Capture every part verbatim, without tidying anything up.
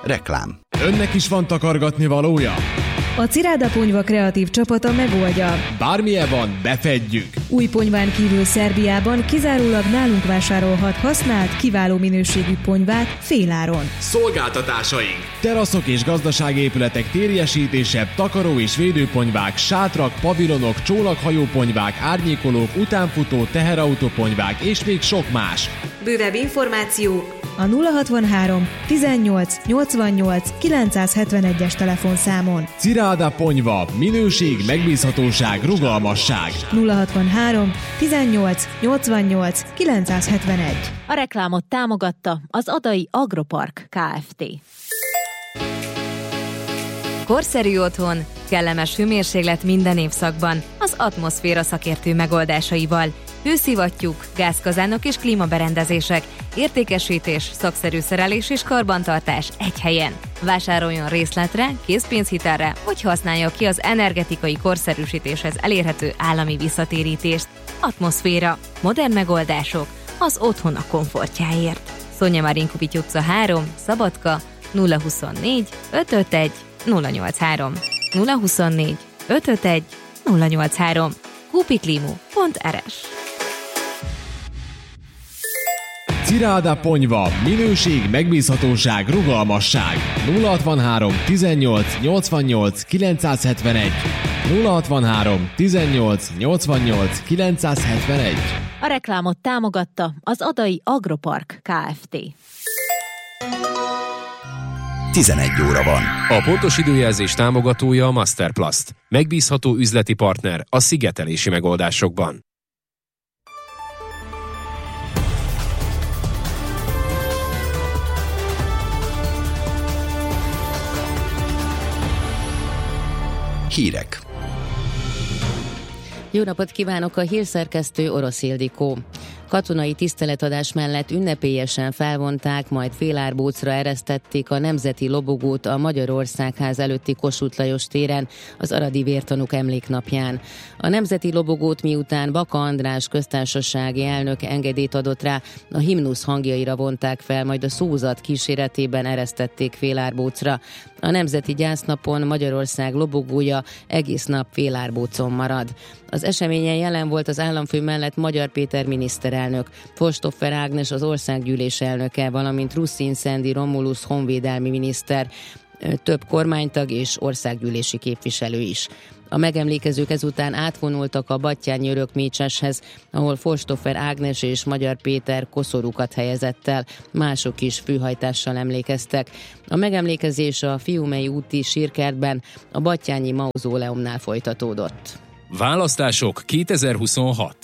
Reklám. Önnek is van takargatni valója? A Ciráda Ponyva kreatív csapata megoldja. Bármilyen van, befedjük! Új ponyván kívül Szerbiában kizárólag nálunk vásárolhat használt, kiváló minőségű ponyvát féláron. Szolgáltatásaink! Teraszok és gazdaságépületek térjesítése, takaró és védőponyvák, sátrak, pavilonok, csónakhajóponyvák, árnyékolók, utánfutó, teherautóponyvák és még sok más. Bővebb információ a nulla hatvanhárom tizennyolc nyolcvannyolc kilencszázhetvenegyes telefonszámon. Ciráda Ponyva. Minőség, megbízhatóság, rugalmasság. nulla hatvanhárom tizennyolc nyolcvannyolc kilencszázhetvenegy. A reklámot támogatta az Adai Agropark Kft. Korszerű otthon, kellemes hőmérséklet minden évszakban, az Atmoszféra szakértő megoldásaival. Hőszivattyúk, gázkazánok és klímaberendezések, értékesítés, szakszerű szerelés és karbantartás egy helyen. Vásároljon részletre, készpénzhitelre, vagy használja ki az energetikai korszerűsítéshez elérhető állami visszatérítést. Atmoszféra. Modern megoldások az otthon a komfortjáért. Szonya Marinkovics utca három, Szabadka, nulla huszonnégy ötvenöt nulla nyolcvanhárom, nulla huszonnégy ötvenöt nulla nyolcvanhárom, kupiklimu pont er es. Ciráda Ponyva. Minőség, megbízhatóság, rugalmasság. nulla hatvanhárom tizennyolc nyolcvannyolc kilencszázhetvenegy, nulla hatvanhárom tizennyolc nyolcvannyolc kilencszázhetvenegy. A reklámot támogatta az Adai Agropark Kft. tizenegy óra van. A pontos időjelzés támogatója a Masterplast. Megbízható üzleti partner a szigetelési megoldásokban. Hírek. Jó napot kívánok, a hírszerkesztő Orosz Ildikó. Katonai tiszteletadás mellett ünnepélyesen felvonták, majd félárbócra eresztették a nemzeti lobogót a Magyarországház előtti Kossuth Lajos téren az aradi vértanúk emléknapján. A nemzeti lobogót miután Baka András köztársasági elnök engedélyt adott rá, a himnusz hangjaira vonták fel, majd a szózat kíséretében eresztették félárbócra. A nemzeti gyásznapon Magyarország lobogója egész nap félárbócon marad. Az eseményen jelen volt az államfő mellett Magyar Péter miniszterelnök, Fostoffer Ágnes az országgyűlés elnöke, valamint Ruszin Szendi Romulus honvédelmi miniszter, több kormánytag és országgyűlési képviselő is. A megemlékezők ezután átvonultak a Battyányi Örökmécseshez, ahol Fostoffer Ágnes és Magyar Péter koszorúkat helyezett el, mások is fűhajtással emlékeztek. A megemlékezés a Fiumei úti sírkertben, a Battyányi mauzóleumnál folytatódott. Választások kétezer-huszonhat.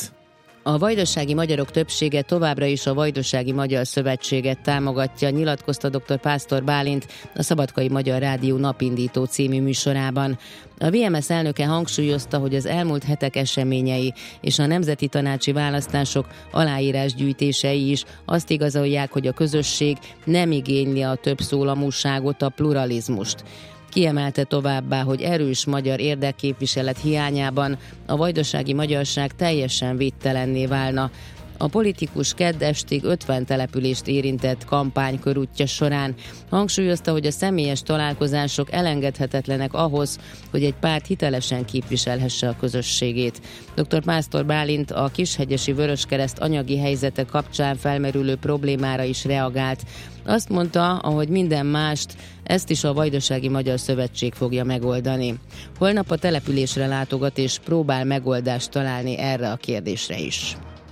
A vajdasági magyarok többsége továbbra is a Vajdasági Magyar Szövetséget támogatja, nyilatkozta dr. Pásztor Bálint a Szabadkai Magyar Rádió Napindító című műsorában. A vé em es elnöke hangsúlyozta, hogy az elmúlt hetek eseményei és a nemzeti tanácsi választások aláírásgyűjtései is azt igazolják, hogy a közösség nem igényli a többszólamúságot, a pluralizmust. Kiemelte továbbá, hogy erős magyar érdekképviselet hiányában a vajdasági magyarság teljesen védtelenné válna. A politikus kedd estig ötven települést érintett kampánykörútja során hangsúlyozta, hogy a személyes találkozások elengedhetetlenek ahhoz, hogy egy párt hitelesen képviselhesse a közösségét. dr. Pásztor Bálint a Kishegyesi Vöröskereszt anyagi helyzete kapcsán felmerülő problémára is reagált. Azt mondta, ahogy minden mást, ezt is a Vajdasági Magyar Szövetség fogja megoldani. Holnap a településre látogat és próbál megoldást találni erre a kérdésre is.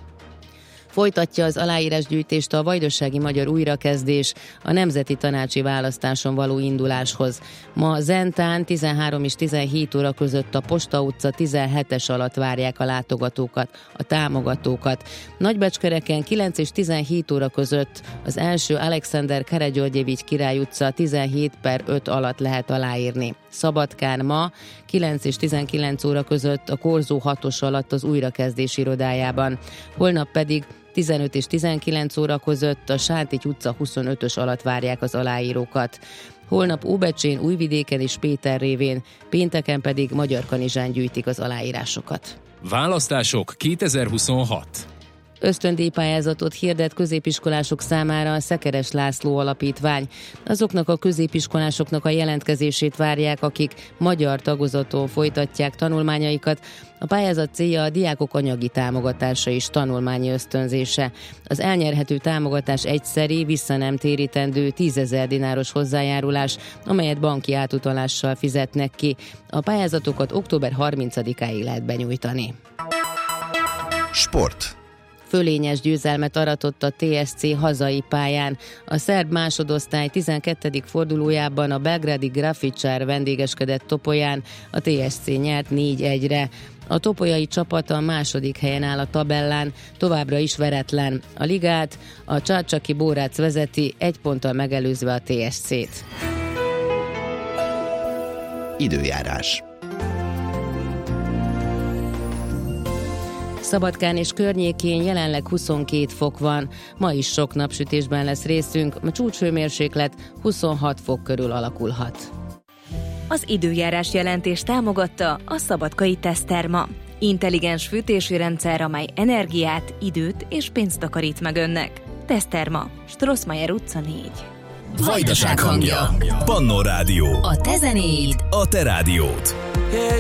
Folytatja az aláírásgyűjtést a Vajdasági Magyar Újrakezdés a nemzeti tanácsi választáson való induláshoz. Ma Zentán tizenhárom és tizenhét óra között a Posta utca tizenhetes alatt várják a látogatókat, a támogatókat. Nagybecskereken kilenc és tizenhét óra között az első Alexander Karagyorgyevics Király utca tizenhét per öt alatt lehet aláírni. Szabadkán ma kilenc és tizenkilenc óra között a Korzó hatos alatt az újrakezdés irodájában. Holnap pedig tizenöt és tizenkilenc óra között a Sántigy utca huszonötös alatt várják az aláírókat. Holnap Óbecsén, Újvidéken és Péter révén, pénteken pedig Magyarkanizsán gyűjtik az aláírásokat. Választások kétezer-huszonhat. Ösztöndíjpályázatot hirdet középiskolások számára a Szekeres László Alapítvány. Azoknak a középiskolásoknak a jelentkezését várják, akik magyar tagozaton folytatják tanulmányaikat. A pályázat célja a diákok anyagi támogatása és tanulmányi ösztönzése. Az elnyerhető támogatás egyszeri, vissza nem térítendő tízezer dináros hozzájárulás, amelyet banki átutalással fizetnek ki. A pályázatokat október harmincadikáig lehet benyújtani. Sport. Fölényes győzelmet aratott a té es cé hazai pályán. A szerb másodosztály tizenkettedik fordulójában a belgrádi Grafičar vendégeskedett Topolyán, a té es cé nyert négy egyre. A topolyai csapat a második helyen áll a tabellán, továbbra is veretlen. A ligát a Csarcsaki Bórác vezeti, egy ponttal megelőzve a té es cét. Időjárás. Szabadkán és környékén jelenleg huszonkét fok van. Ma is sok napsütésben lesz részünk, a csúcshőmérséklet huszonhat fok körül alakulhat. Az időjárás jelentés támogatta a Szabadkai Teszterma. Intelligens fűtési rendszer, amely energiát, időt és pénzt takarít meg önnek. Teszterma, Strossmayer utca négy. Vajdaság hangja. Pannó Rádió. A te zenéid. A te rádiód.